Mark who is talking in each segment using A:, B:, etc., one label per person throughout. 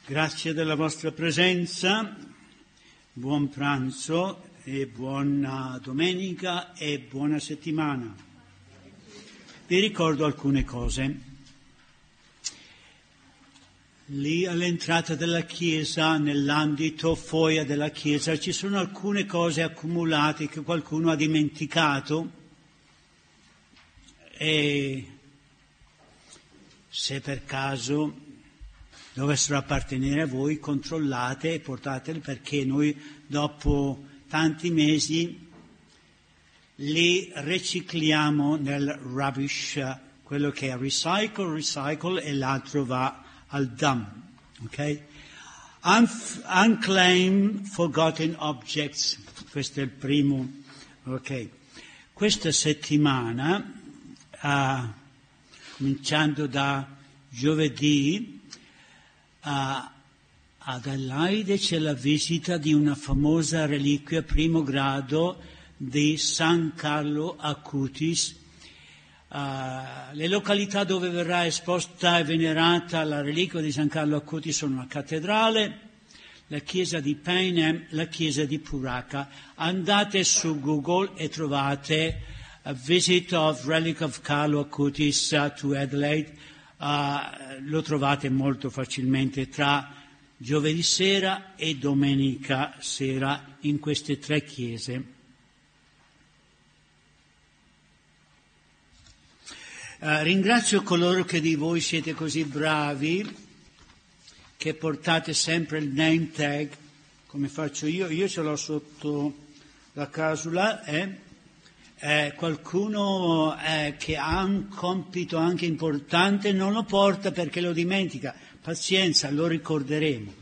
A: Grazie della vostra presenza, buon pranzo e buona domenica e buona settimana. Vi ricordo alcune cose. Lì all'entrata della chiesa, nell'ambito foyer della chiesa, ci sono alcune cose accumulate che qualcuno ha dimenticato e se per caso dovessero appartenere a voi, controllate e portatele, perché noi dopo tanti mesi li ricicliamo nel rubbish, quello che è recycle e l'altro va al dump. Okay? Unclaimed forgotten objects, questo è il primo. Okay. Questa settimana, cominciando da giovedì, ad Adelaide c'è la visita di una famosa reliquia primo grado di San Carlo Acutis. Le località dove verrà esposta e venerata la reliquia di San Carlo Acutis sono la cattedrale, la chiesa di Payneham, la chiesa di Puraka. Andate su Google e trovate a Visit of Relic of Carlo Acutis to Adelaide. Lo trovate molto facilmente tra giovedì sera e domenica sera in queste tre chiese. Ringrazio coloro che di voi siete così bravi, che portate sempre il name tag, come faccio io ce l'ho sotto la casula, qualcuno che ha un compito anche importante non lo porta perché lo dimentica. Pazienza, lo ricorderemo.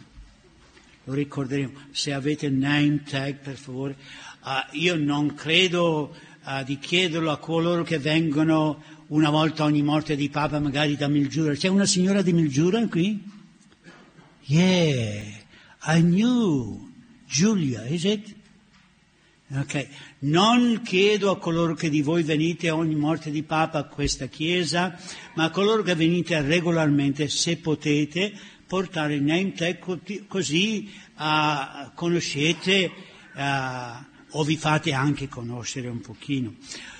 A: Se avete il name tag, per favore. Io non credo di chiederlo a coloro che vengono una volta ogni morte di Papa, magari da Mildura. C'è una signora di Mildura qui? Yeah, I knew. Giulia, is it? Ok, non chiedo a coloro che di voi venite a ogni morte di Papa a questa chiesa, ma a coloro che venite regolarmente, se potete, portare il name tag, così conoscete o vi fate anche conoscere un pochino.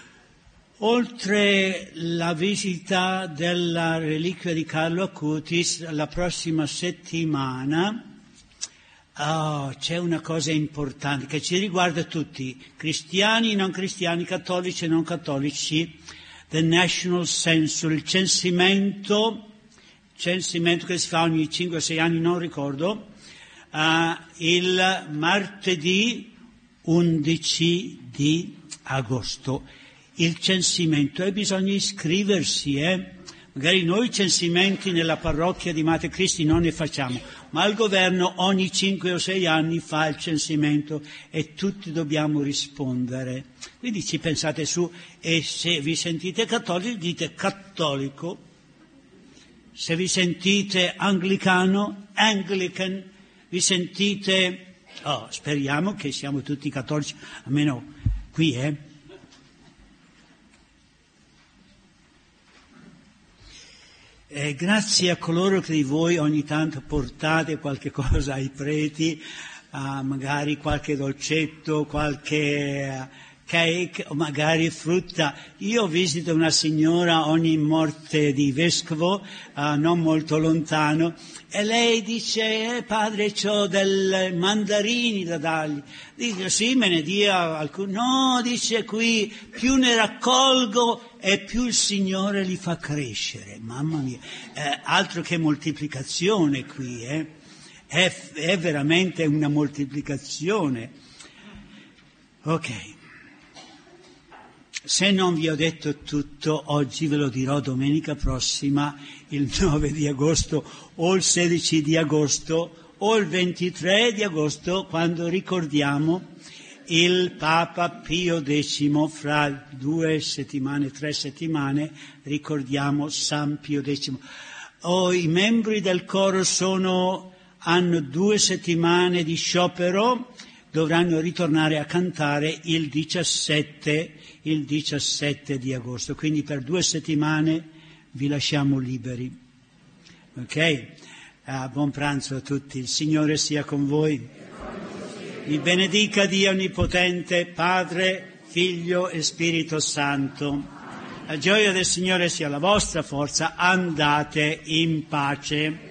A: Oltre la visita della reliquia di Carlo Acutis, la prossima settimana c'è una cosa importante che ci riguarda tutti, cristiani, non cristiani, cattolici e non cattolici, the National Census, il censimento che si fa ogni 5-6 anni, non ricordo, il martedì 11 di agosto. Il censimento e bisogna iscriversi, Magari noi censimenti nella parrocchia di Mater Christi non ne facciamo, ma il governo ogni 5 o 6 anni fa il censimento e tutti dobbiamo rispondere. Quindi ci pensate su, e se vi sentite cattolici dite cattolico, se vi sentite anglicano, Anglican, vi sentite, speriamo che siamo tutti cattolici, almeno qui, grazie a coloro che di voi ogni tanto portate qualche cosa ai preti, magari qualche dolcetto, qualche cake o magari frutta. Io visito una signora ogni morte di vescovo, non molto lontano, e lei dice, padre, c'ho dei mandarini da dargli. Dico, sì, me ne dia alcuni. No, dice, qui più ne raccolgo e più il Signore li fa crescere. Mamma mia, altro che moltiplicazione qui, è veramente una moltiplicazione. Ok. Se non vi ho detto tutto, oggi ve lo dirò domenica prossima, il 9 di agosto, o il 16 di agosto, o il 23 di agosto, quando ricordiamo il Papa Pio X. Fra 2 settimane, 3 settimane, ricordiamo San Pio X. I membri del coro hanno 2 settimane di sciopero, dovranno ritornare a cantare il 17 di agosto, quindi per 2 settimane vi lasciamo liberi. Ok? Buon pranzo a tutti, il Signore sia con voi. Vi benedica Dio Onnipotente, Padre, Figlio e Spirito Santo. La gioia del Signore sia la vostra forza, andate in pace.